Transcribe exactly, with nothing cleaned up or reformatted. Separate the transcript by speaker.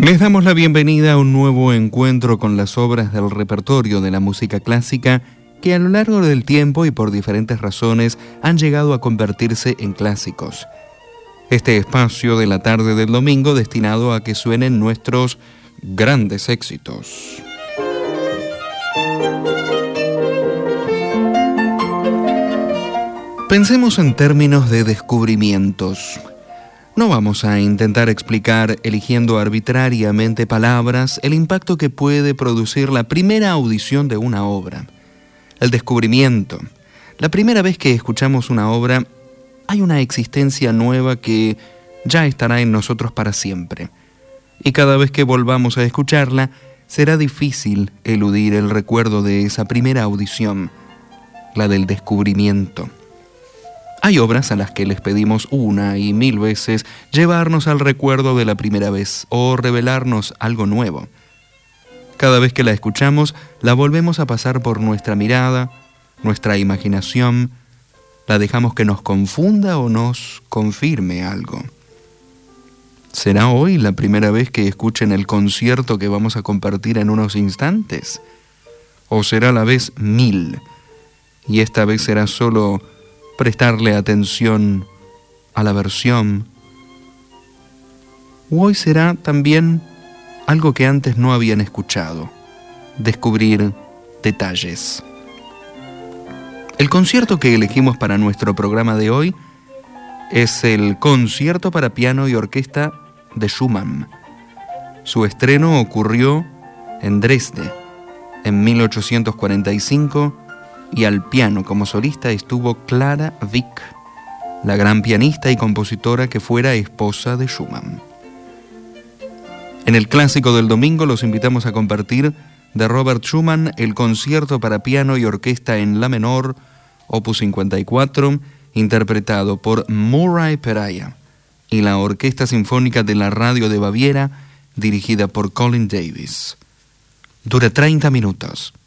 Speaker 1: Les damos la bienvenida a un nuevo encuentro con las obras del repertorio de la música clásica que a lo largo del tiempo y por diferentes razones han llegado a convertirse en clásicos. Este espacio de la tarde del domingo destinado a que suenen nuestros grandes éxitos. Pensemos en términos de descubrimientos. No vamos a intentar explicar, eligiendo arbitrariamente palabras, el impacto que puede producir la primera audición de una obra. El descubrimiento. La primera vez que escuchamos una obra, hay una existencia nueva que ya estará en nosotros para siempre. Y cada vez que volvamos a escucharla, será difícil eludir el recuerdo de esa primera audición, la del descubrimiento. Hay obras a las que les pedimos una y mil veces llevarnos al recuerdo de la primera vez o revelarnos algo nuevo. Cada vez que la escuchamos, la volvemos a pasar por nuestra mirada, nuestra imaginación, la dejamos que nos confunda o nos confirme algo. ¿Será hoy la primera vez que escuchen el concierto que vamos a compartir en unos instantes? ¿O será la vez mil? Y esta vez será solo prestarle atención a la versión. ¿O hoy será también algo que antes no habían escuchado? Descubrir detalles. El concierto que elegimos para nuestro programa de hoy es el Concierto para piano y orquesta de Schumann. Su estreno ocurrió en Dresde en mil ochocientos cuarenta y cinco y al piano como solista estuvo Clara Wieck, la gran pianista y compositora que fuera esposa de Schumann. En el clásico del domingo los invitamos a compartir de Robert Schumann el Concierto para piano y orquesta en la menor, opus cincuenta y cuatro, interpretado por Murray Peraya, y la Orquesta Sinfónica de la Radio de Baviera, dirigida por Colin Davis. Dura treinta minutos.